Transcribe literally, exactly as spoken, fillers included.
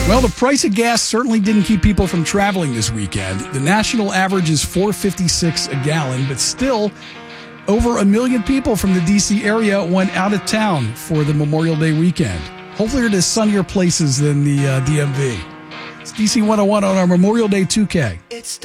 Well, the price of gas certainly didn't keep people from traveling this weekend. The national average is four dollars and fifty-six cents a gallon, but still over a million people from the D C area went out of town for the Memorial Day weekend. Hopefully they're to sunnier places than the uh, D M V. It's D C one oh one on our Memorial Day two K. It's